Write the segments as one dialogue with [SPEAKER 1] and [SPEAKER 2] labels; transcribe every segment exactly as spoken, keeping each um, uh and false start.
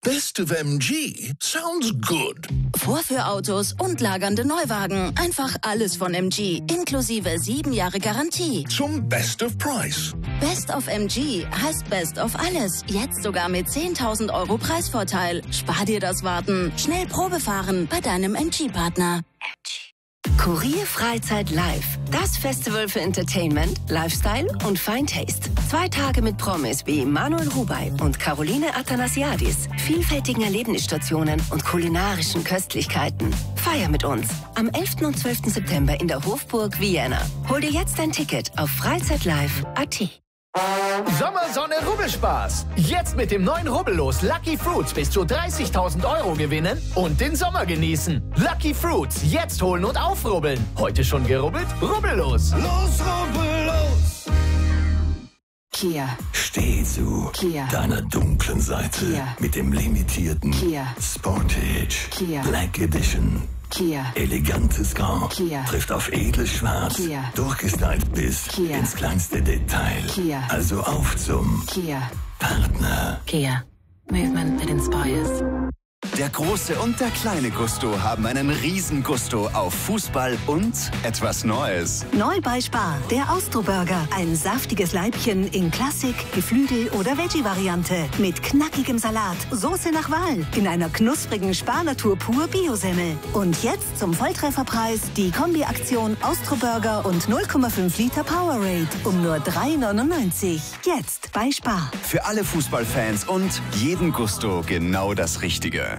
[SPEAKER 1] Best of M G sounds good.
[SPEAKER 2] Vorführautos und lagernde Neuwagen. Einfach alles von M G, inklusive sieben Jahre Garantie.
[SPEAKER 1] Zum Best of Price.
[SPEAKER 2] Best of M G heißt Best of alles. Jetzt sogar mit zehntausend Euro Preisvorteil. Spar dir das Warten. Schnell Probe fahren bei deinem M G-Partner. M G.
[SPEAKER 3] Kurier Freizeit Live. Das Festival für Entertainment, Lifestyle und Fine Taste. Zwei Tage mit Promis wie Manuel Rubey und Caroline Athanasiadis, vielfältigen Erlebnisstationen und kulinarischen Köstlichkeiten. Feier mit uns am elften und zwölften September in der Hofburg Vienna. Hol dir jetzt ein Ticket auf freizeitlive punkt a t.
[SPEAKER 4] Sommersonne Rubbelspaß. Jetzt mit dem neuen Rubbellos Lucky Fruits bis zu dreißigtausend Euro gewinnen und den Sommer genießen. Lucky Fruits, jetzt holen und aufrubbeln. Heute schon gerubbelt? Rubbellos. Los, rubbellos.
[SPEAKER 2] Kia.
[SPEAKER 5] Steh zu
[SPEAKER 2] Kia.
[SPEAKER 5] deiner dunklen Seite
[SPEAKER 2] Kia.
[SPEAKER 5] mit dem limitierten
[SPEAKER 2] Kia.
[SPEAKER 5] Sportage
[SPEAKER 2] Kia.
[SPEAKER 5] Black Edition.
[SPEAKER 2] Kia.
[SPEAKER 5] Elegantes Grau
[SPEAKER 2] Kia.
[SPEAKER 5] trifft auf edles Schwarz,
[SPEAKER 2] Kia.
[SPEAKER 5] durchgestylt bis
[SPEAKER 2] Kia.
[SPEAKER 5] ins kleinste Detail.
[SPEAKER 2] Kia.
[SPEAKER 5] Also auf zum
[SPEAKER 2] Kia.
[SPEAKER 5] Partner.
[SPEAKER 2] Kia. Movement that inspires.
[SPEAKER 6] Der große und der kleine Gusto haben einen riesen Gusto auf Fußball und etwas Neues.
[SPEAKER 7] Neu bei Spar, der Austro-Burger. Ein saftiges Leibchen in Klassik, Geflügel- oder Veggie-Variante. Mit knackigem Salat, Soße nach Wahl, in einer knusprigen Spar-Natur pur Biosemmel. Und jetzt zum Volltrefferpreis die Kombi-Aktion Austro-Burger und null Komma fünf Liter Powerade um nur drei neunundneunzig. Jetzt bei Spar.
[SPEAKER 6] Für alle Fußballfans und jeden Gusto genau das Richtige.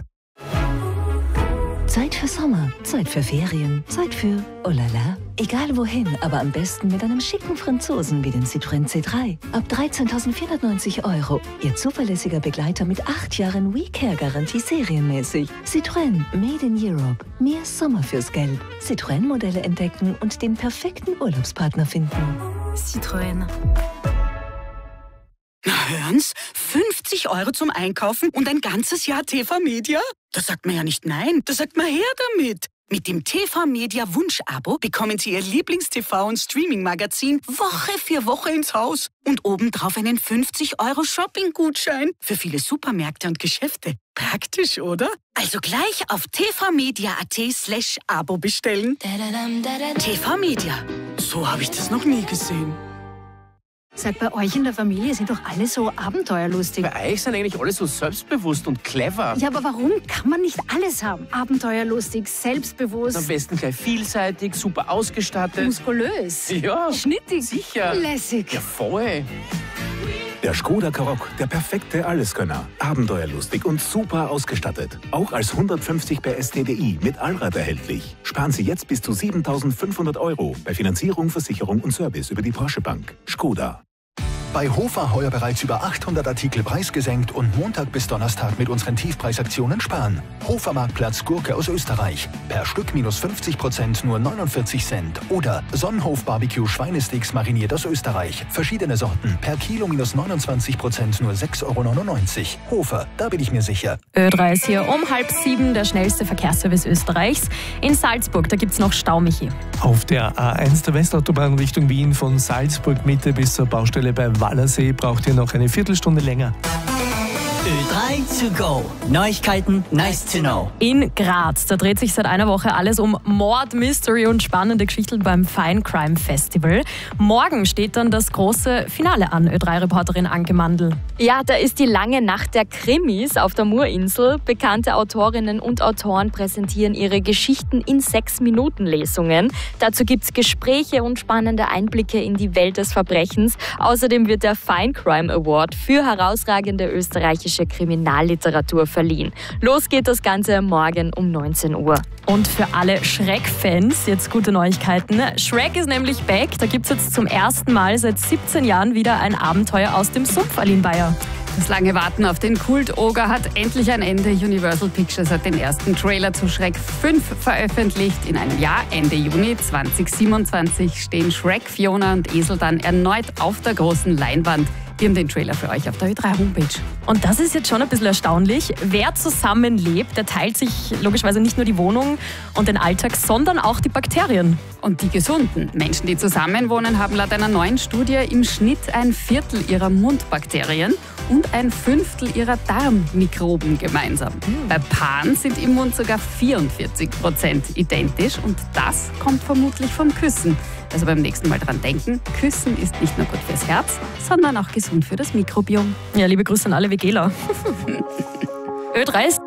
[SPEAKER 8] Zeit für Sommer, Zeit für Ferien, Zeit für oh la la. Egal wohin, aber am besten mit einem schicken Franzosen wie dem Citroën C drei. Ab dreizehntausendvierhundertneunzig Euro. Ihr zuverlässiger Begleiter mit acht Jahren WeCare-Garantie serienmäßig. Citroën, made in Europe. Mehr Sommer fürs Geld. Citroën-Modelle entdecken und den perfekten Urlaubspartner finden.
[SPEAKER 9] Citroën. Na hören's, fünfzig Euro zum Einkaufen und ein ganzes Jahr T V Media? Da sagt man ja nicht nein, da sagt man her damit. Mit dem T V Media Wunsch-Abo bekommen Sie Ihr Lieblings-T V- und Streaming-Magazin Woche für Woche ins Haus. Und obendrauf einen fünfzig Euro Shopping-Gutschein für viele Supermärkte und Geschäfte. Praktisch, oder? Also gleich auf tvmedia.at slash Abo bestellen. T V Media. So habe ich das noch nie gesehen.
[SPEAKER 10] Sag, bei euch in der Familie sind doch alle so abenteuerlustig.
[SPEAKER 4] Bei euch sind eigentlich alle so selbstbewusst und clever.
[SPEAKER 10] Ja, aber warum kann man nicht alles haben? Abenteuerlustig, selbstbewusst.
[SPEAKER 4] Am besten gleich vielseitig, super ausgestattet.
[SPEAKER 10] Muskulös.
[SPEAKER 4] Ja.
[SPEAKER 10] Schnittig.
[SPEAKER 4] Sicher.
[SPEAKER 10] Lässig.
[SPEAKER 4] Ja, voll.
[SPEAKER 11] Der Skoda Karoq, der perfekte Alleskönner. Abenteuerlustig und super ausgestattet. Auch als hundertfünfzig P S T D I mit Allrad erhältlich. Sparen Sie jetzt bis zu siebentausendfünfhundert Euro bei Finanzierung, Versicherung und Service über die Porsche Bank. Skoda.
[SPEAKER 12] Bei Hofer heuer bereits über achthundert Artikel preisgesenkt und Montag bis Donnerstag mit unseren Tiefpreisaktionen sparen. Hofer Marktplatz Gurke aus Österreich. Per Stück minus fünfzig Prozent nur neunundvierzig Cent. Oder Sonnenhof Barbecue Schweinesticks mariniert aus Österreich. Verschiedene Sorten. Per Kilo minus neunundzwanzig Prozent nur sechs Euro neunundneunzig. Hofer, da bin ich mir sicher.
[SPEAKER 13] Ö drei ist hier um halb sieben, der schnellste Verkehrsservice Österreichs. In Salzburg, da gibt es noch Stau, Michi.
[SPEAKER 14] Auf der A eins der Westautobahn Richtung Wien von Salzburg Mitte bis zur Baustelle bei Wallersee braucht ihr noch eine Viertelstunde länger.
[SPEAKER 15] Ö drei to go. Neuigkeiten, nice to know.
[SPEAKER 13] In Graz, da dreht sich seit einer Woche alles um Mord, Mystery und spannende Geschichten beim Fine Crime Festival. Morgen steht dann das große Finale an, Ö drei Reporterin Anke Mandl.
[SPEAKER 16] Ja, da ist die lange Nacht der Krimis auf der Murinsel. Bekannte Autorinnen und Autoren präsentieren ihre Geschichten in sechs-Minuten-Lesungen. Dazu gibt es Gespräche und spannende Einblicke in die Welt des Verbrechens. Außerdem wird der Fine Crime Award für herausragende österreichische Kriminalliteratur verliehen. Los geht das Ganze morgen um neunzehn Uhr.
[SPEAKER 13] Und für alle Shrek-Fans jetzt gute Neuigkeiten. Shrek ist nämlich back. Da gibt es jetzt zum ersten Mal seit siebzehn Jahren wieder ein Abenteuer aus dem Sumpf, Aline Bayer.
[SPEAKER 17] Das lange Warten auf den Kult-Oger hat endlich ein Ende. Universal Pictures hat den ersten Trailer zu Shrek fünf veröffentlicht. In einem Jahr, Ende Juni zweitausendsiebenundzwanzig, stehen Shrek, Fiona und Esel dann erneut auf der großen Leinwand. Wir haben den Trailer für euch auf der Ö drei Homepage.
[SPEAKER 13] Und das ist jetzt schon ein bisschen erstaunlich. Wer zusammenlebt, der teilt sich logischerweise nicht nur die Wohnung und den Alltag, sondern auch die Bakterien.
[SPEAKER 17] Und die gesunden Menschen, die zusammenwohnen, haben laut einer neuen Studie im Schnitt ein Viertel ihrer Mundbakterien und ein Fünftel ihrer Darmmikroben gemeinsam. Mhm. Bei Paaren sind im Mund sogar vierundvierzig Prozent identisch und das kommt vermutlich vom Küssen. Also beim nächsten Mal dran denken, Küssen ist nicht nur gut fürs Herz, sondern auch gesund für das Mikrobiom.
[SPEAKER 13] Ja, liebe Grüße an alle Veganer. Ö drei ist